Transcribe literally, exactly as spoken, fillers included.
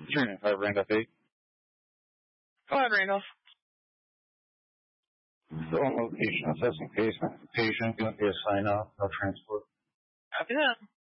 three nine five Randolph eight. Go ahead, Randolph. So on location, assessing patient, patient, going to be a sign off, no transport. Copy that.